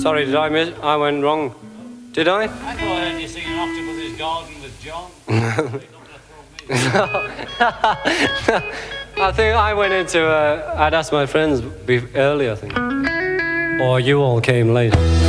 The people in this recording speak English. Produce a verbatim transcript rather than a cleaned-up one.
Sorry, did I miss? I went wrong. Did I? I thought I heard you singing Octopus's Garden with John. I think I went into. Uh, I'd asked my friends be- earlier, I think. Or you all came late.